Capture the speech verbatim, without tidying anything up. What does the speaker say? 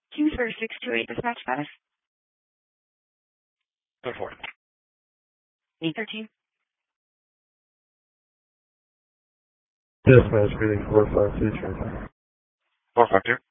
Q for six two eight dispatch status. Go for it. eight thirteen. Dispatch reading four five two. four five two.